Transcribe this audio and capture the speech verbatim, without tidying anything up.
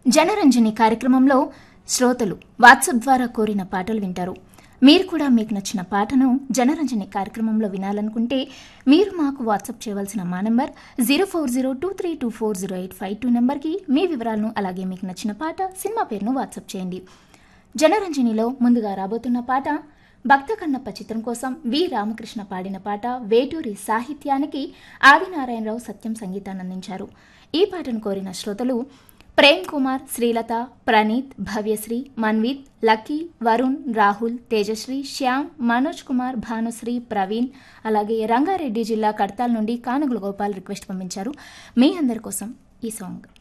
జనరంజని కార్యక్రమంలో శ్రోతలు వాట్సాప్ ద్వారా కోరిన పాటలు వింటారు. మీరు కూడా మీకు నచ్చిన పాటను జనరంజని కార్యక్రమంలో వినాలనుకుంటే మీరు మాకు వాట్సాప్ చేయవలసిన మా number zero four zero two three two four zero eight five two నెంబర్కి మీ వివరాలను అలాగే మీకు నచ్చిన పాట సినిమా పేరును వాట్సాప్ చేయండి. జనరంజనిలో ముందుగా రాబోతున్న పాట భక్త కన్నప్ప చిత్రం కోసం వి రామకృష్ణ పాడిన పాట. వేటూరి సాహిత్యానికి ఆదినారాయణరావు సత్యం సంగీతాన్ని అందించారు. ఈ పాటను కోరిన శ్రోతలు ప్రేమ్ కుమార్, శ్రీలత, ప్రణీత్, భవ్యశ్రీ, మన్విత్, లక్కీ, వరుణ్, రాహుల్, తేజశ్రీ, శ్యామ్, మనోజ్ కుమార్, భానుశ్రీ, ప్రవీణ్, అలాగే రంగారెడ్డి జిల్లా కడతాల్ నుండి కానుగుల గోపాల్ రిక్వెస్ట్ పంపించారు. మీ అందరి కోసం ఈ సాంగ్.